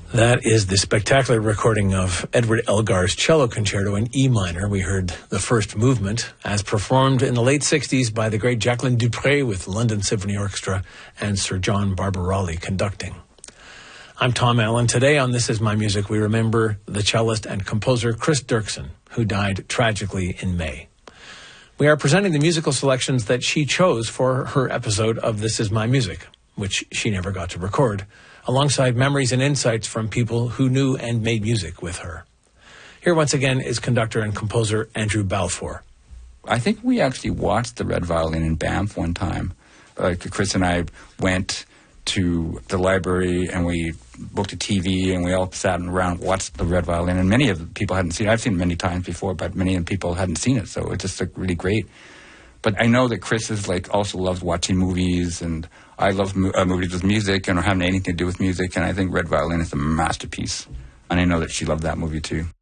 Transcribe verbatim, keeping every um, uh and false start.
That is the spectacular recording of Edward Elgar's cello concerto in E minor. We heard the first movement as performed in the late sixties by the great Jacqueline Dupre with London Symphony Orchestra and Sir John Barbarali conducting. I'm Tom Allen. Today on This Is My Music, we remember the cellist and composer Chris Dirksen, who died tragically in May. We are presenting the musical selections that she chose for her episode of This Is My Music, which she never got to record, alongside memories and insights from people who knew and made music with her. Here once again is conductor and composer Andrew Balfour. I think we actually watched the Red Violin in Banff one time. Uh, Chris and I went to the library and we booked a T V and we all sat around and watched the Red Violin, and many of the people hadn't seen it. I've seen it many times before, but many of the people hadn't seen it, so it just looked really great. But I know that Chris is like also loves watching movies, and I love mo- uh, movies with music and having anything to do with music, and I think Red Violin is a masterpiece. And I know that she loved that movie too.